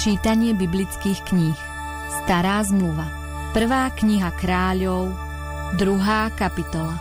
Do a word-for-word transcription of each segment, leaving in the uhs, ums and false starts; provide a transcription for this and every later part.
Čítanie biblických kníh. Stará zmluva. Prvá kniha Kráľov, druhá kapitola.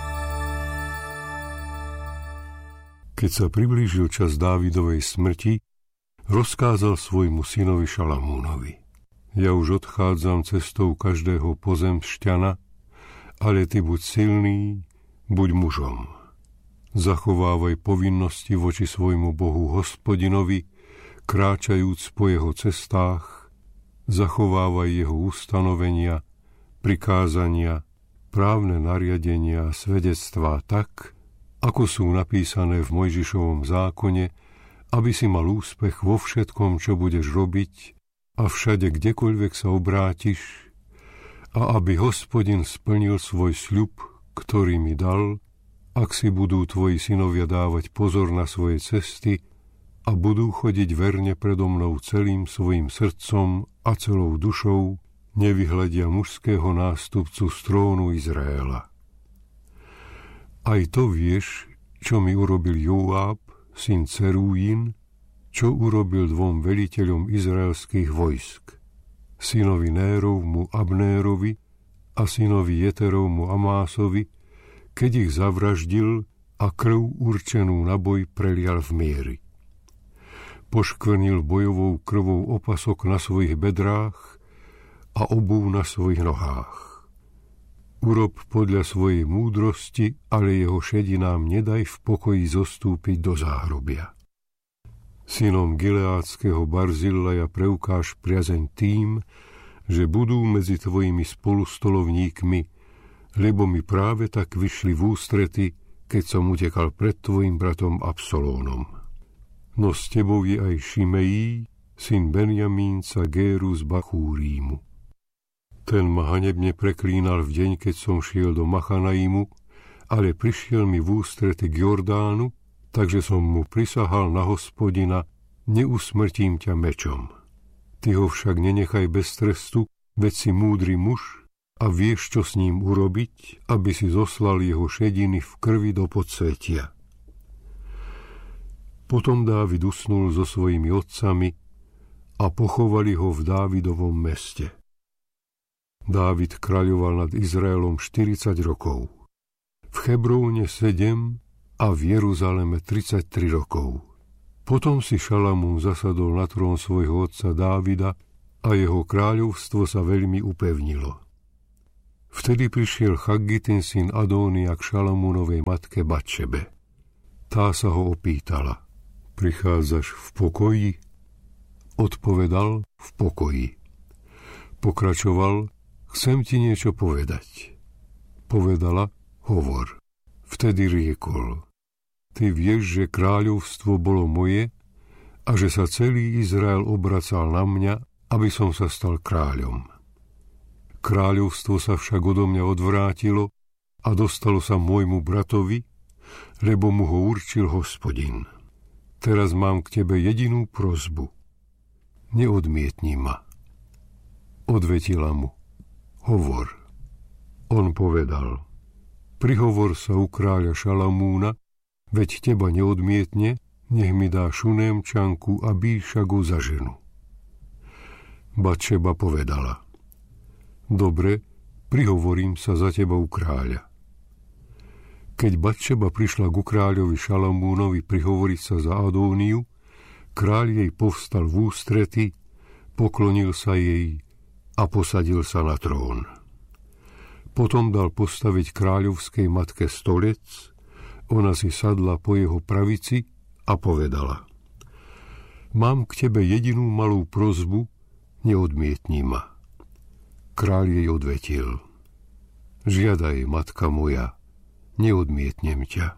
Keď sa priblížil čas Dávidovej smrti, rozkázal svojmu synovi Šalamúnovi: Ja už odchádzam cestou každého pozemšťana, ale ty buď silný, buď mužom. Zachovávaj povinnosti voči svojmu Bohu Hospodinovi, kráčajúc po jeho cestách, zachovávaj jeho ustanovenia, prikázania, právne nariadenia a svedectvá tak, ako sú napísané v Mojžišovom zákone, aby si mal úspech vo všetkom, čo budeš robiť a všade, kdekoľvek sa obrátiš, a aby Hospodin splnil svoj sľub, ktorý mi dal, ak si budú tvoji synovia dávať pozor na svoje cesty a budú chodiť verne predo mnou celým svojim srdcom a celou dušou, nevyhľadia mužského nástupcu z trónu Izraela. Aj to vieš, čo mi urobil Joáb, syn Cerújin, čo urobil dvom veliteľom izraelských vojsk, synovi Nérovmu Abnérovi a synovi Jeterovmu Amásovi, keď ich zavraždil a krv určenú na boj prelial v miery. Poškvrnil bojovou krvou opasok na svojich bedrách a obuv na svojich nohách. Urob podľa svojej múdrosti, ale jeho šedinám nedaj v pokoji zostúpiť do záhrobia. Synom Gileádskeho Barzillaja preukáž priazeň tým, že budú medzi tvojimi spolustolovníkmi, lebo mi práve tak vyšli v ústrety, keď som utekal pred tvojim bratom Absalónom. No s tebou je aj Šimejí, syn Benjamínca Géru z Bachúrímu. Ten ma hanebne preklínal v deň, keď som šiel do Machanaimu, ale prišiel mi v ústrety k Jordánu, takže som mu prisahal na Hospodina: neusmrtím ťa mečom. Ty ho však nenechaj bez trestu, veď si múdry muž a vieš, čo s ním urobiť, aby si zoslal jeho šediny v krvi do podsvetia. Potom Dávid usnul so svojimi otcami a pochovali ho v Dávidovom meste. Dávid kráľoval nad Izraelom štyridsať rokov, v Hebróne sedem a v Jeruzaleme tridsaťtri rokov. Potom si Šalamún zasadol na trón svojho otca Dávida a jeho kráľovstvo sa veľmi upevnilo. Vtedy prišiel Chaggitin syn Adónia k Šalamúnovej matke Batšebe. Tá sa ho opýtala: Prichádzaš v pokoji? Odpovedal: v pokoji. Pokračoval: Chcem ti niečo povedať. Povedala: Hovor. Vtedy riekol: Ty vieš, že kráľovstvo bolo moje a že sa celý Izrael obracal na mňa, aby som sa stal kráľom. Kráľovstvo sa však odo mňa odvrátilo a dostalo sa môjmu bratovi, lebo mu ho určil Hospodin. Teraz mám k tebe jedinú prosbu. Neodmietni ma. Odvetila mu: Hovor. On povedal: Prihovor sa u kráľa Šalamúna, veď teba neodmietne, nech mi dá Šunémčanku a Bíšagu za ženu. Batšeba povedala: Dobre, prihovorím sa za teba u kráľa. Keď Batšeba prišla ku kráľovi Šalamúnovi prihovoriť sa za Adóniu, kráľ jej povstal v ústrety, poklonil sa jej a posadil sa na trón. Potom dal postaviť kráľovskej matke stolec, ona si sadla po jeho pravici a povedala: Mám k tebe jedinú malú prosbu, neodmietni ma. Kráľ jej odvetil: Žiadaj, matka moja, neodmietnem ťa.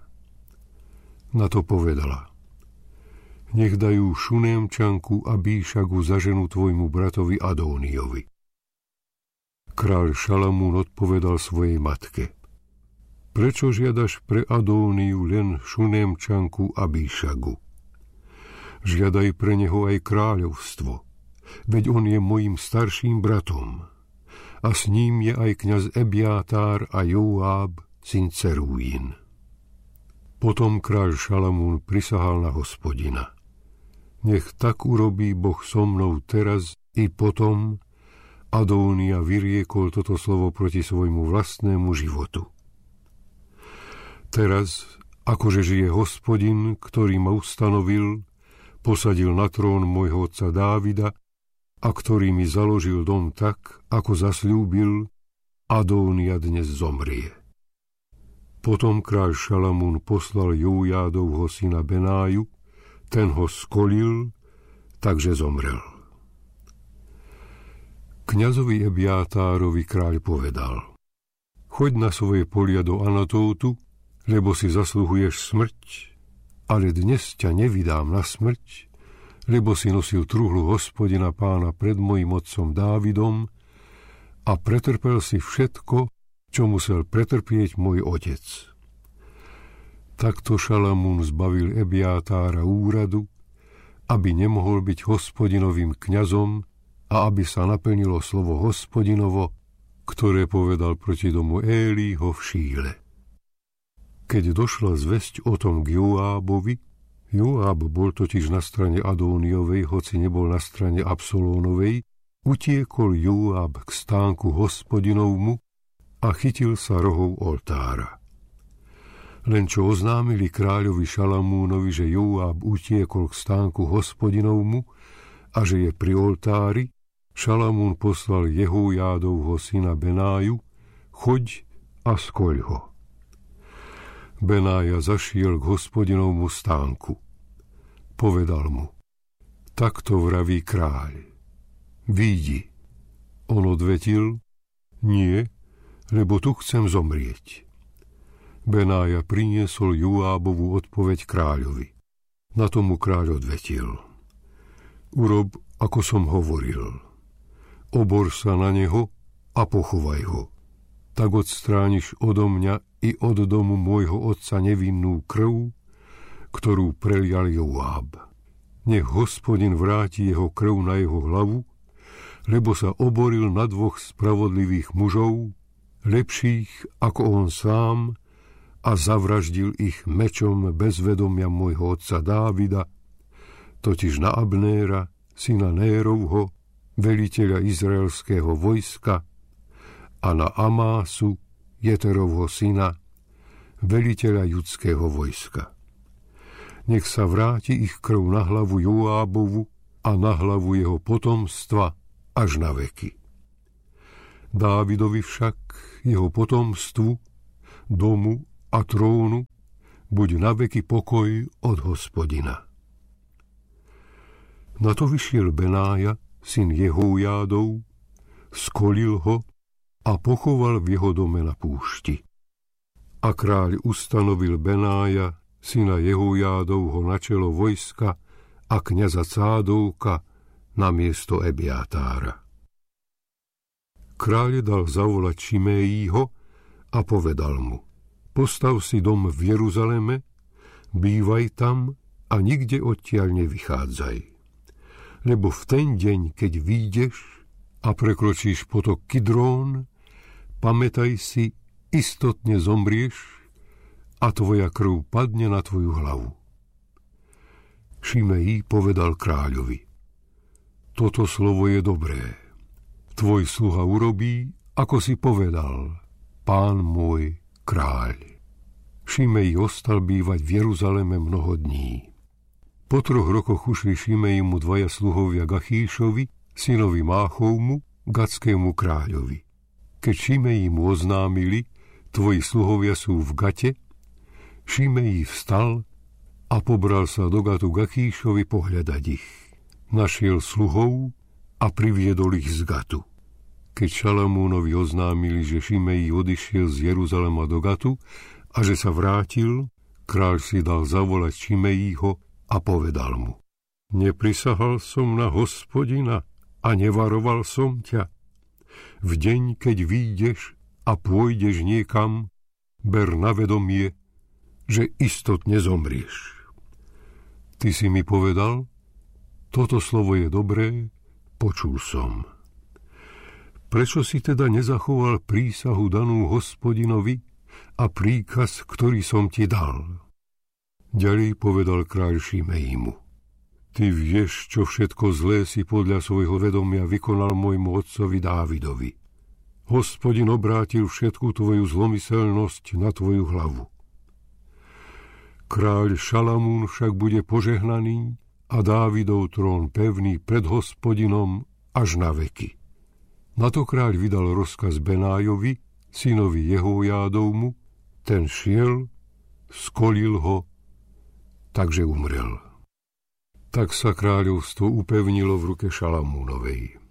Na to povedala: Nech dajú Šunémčanku a Bíšagu za ženu tvojmu bratovi Adóniovi. Kráľ Šalamún odpovedal svojej matke: Prečo žiadaš pre Adóniu len Šunémčanku a Bíšagu? Žiadaj pre neho aj kráľovstvo, veď on je mojím starším bratom, a s ním je aj kňaz Ebiátár a Joáb, syn Cerújin. Potom kráľ Šalamún prisahal na Hospodina: Nech tak urobí Boh so mnou teraz i potom. Adónia vyriekol toto slovo proti svojmu vlastnému životu. Teraz, akože žije Hospodin, ktorý ma ustanovil, posadil na trón môjho otca Dávida a ktorý mi založil dom tak, ako zasľúbil, Adónia dnes zomrie. Potom kráľ Šalamún poslal Jojádovho syna Benáju, ten ho skolil, takže zomrel. Kňazovi Ebjátárovi kráľ povedal: Choď na svoje polia do Anatótu, lebo si zasluhuješ smrť, ale dnes ťa nevydám na smrť, lebo si nosil truhlu Hospodina Pána pred mojim otcom Dávidom a pretrpel si všetko, čo musel pretrpieť môj otec. Takto Šalamún zbavil Ebjátára úradu, aby nemohol byť Hospodinovým kňazom a aby sa naplnilo slovo Hospodinovo, ktoré povedal proti domu Élího v Šíle. Keď došla zvesť o tom k Joábovi, Joáb bol totiž na strane Adóniovej, hoci nebol na strane Absalónovej, utiekol Joáb k stánku Hospodinovmu a chytil sa rohov oltára. Len čo oznámili kráľovi Šalamúnovi, že Joáb utiekol k stánku Hospodinovmu a že je pri oltári, Šalamún poslal Jehojádovho syna Benáju: Choď a skoľ ho. Benája zašiel k Hospodinovmu stánku. Povedal mu: Takto vraví kráľ. Vidí. On odvetil: Nie, lebo tu chcem zomrieť. Benája priniesol Joábovú odpoveď kráľovi. Na tomu kráľ odvetil: Urob, ako som hovoril. Obor sa na neho a pochovaj ho. Tak odstrániš odo mňa i od domu môjho otca nevinnú krv, ktorú prelial Joáb. Nech Hospodin vráti jeho krv na jeho hlavu, lebo sa oboril na dvoch spravodlivých mužov, lepších ako on sám, a zavraždil ich mečom bez vedomia môjho otca Dávida, totiž na Abnéra, syna Nérovho, veliteľa izraelského vojska, a na Amásu, Jeterovho syna, veliteľa judského vojska. Nech sa vráti ich krv na hlavu Joábovu a na hlavu jeho potomstva až na veky. Dávidovi však, jeho potomstvu, domu a trónu, buď na veky pokoj od Hospodina. Na to vyšiel Benája, syn Jehojádov, skolil ho a pochoval v jeho dome na púšti. A kráľ ustanovil Benája, syna Jehojádovho, na čelo vojska a kňaza Cádovka na miesto Ebjátára. Kráľ dal zavolať Šimejího a povedal mu: Postav si dom v Jeruzaleme, bývaj tam a nikde odtiaľ nevychádzaj. Lebo v ten deň, keď výjdeš a prekročíš potok Kidrón, pamätaj si, istotne zomrieš a tvoja krv padne na tvoju hlavu. Šimejí povedal kráľovi: Toto slovo je dobré. Tvoj sluha urobí, ako si povedal, pán môj kráľ. Šimejí ostal bývať v Jeruzaleme mnoho dní. Po troch rokoch ušli Šimejímu dvaja sluhovia Gachíšovi, synovi Máchovmu, gatskému kráľovi. Keď Šimejímu oznámili: Tvoji sluhovia sú v Gate, Šimejí vstal a pobral sa do Gatu Gachíšovi pohľadať ich. Našiel sluhov a priviedol ich z Gatu. Keď Šalamúnovi oznámili, že Šimejí odišiel z Jeruzalema do Gatu a že sa vrátil, kráľ si dal zavolať Šimejího a povedal mu: Neprisahal som na Hospodina a nevaroval som ťa. V deň, keď výjdeš a pôjdeš niekam, ber na vedomie, že istotne zomrieš. Ty si mi povedal: Toto slovo je dobré, počul som. Prečo si teda nezachoval prísahu danú Hospodinovi a príkaz, ktorý som ti dal? Ďalej povedal kráľ Šimejímu: Ty vieš, čo všetko zlé si podľa svojho vedomia vykonal môjmu otcovi Dávidovi. Hospodin obrátil všetku tvoju zlomyselnosť na tvoju hlavu. Kráľ Šalamún však bude požehnaný a Dávidov trón pevný pred Hospodinom až na veky. Na to kráľ vydal rozkaz Benájovi, synovi Jehojádovmu, ten šiel, skolil ho, takže umrel. Tak sa kráľovstvo upevnilo v ruke Šalamúnovej.